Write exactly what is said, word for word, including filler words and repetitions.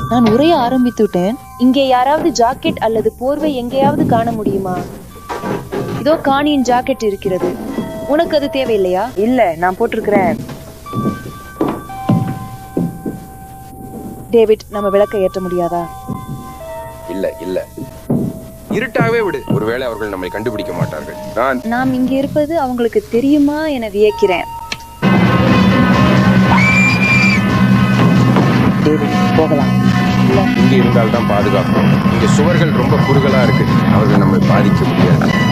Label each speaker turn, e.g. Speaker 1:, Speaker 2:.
Speaker 1: நான் உரைய ஆரம்பித்து விட்டேன்.
Speaker 2: இங்கே யாராவது ஜாக்கெட் அல்லது போர்வை எங்கேயாவது காண முடியுமா? இதோ காணியின் ஜாக்கெட் இருக்கிறது. உனக்கு அது தேவையில்லையா?
Speaker 3: இல்ல, நான் போட்டிருக்கிறேன்.
Speaker 2: டேவிட், நம்ம விளக்க ஏற்ற முடியாதா?
Speaker 4: இல்ல இல்ல, இருட்டாகவே விடு. ஒருவேளை அவர்கள் நம்மை கண்டுபிடிக்க மாட்டார்கள். நான்
Speaker 2: நாம் இங்கே இருப்பது அவங்களுக்கு தெரியுமா என வியக்கிறேன்.
Speaker 3: டேவிட், போகலாம்.
Speaker 4: இங்கே இருந்தால்தான் பாதுகாப்பு. இங்க சுவர்கள் ரொம்ப குறுகலா இருக்கு. அவர்கள் நம்மை பாதிக்க முடியாது.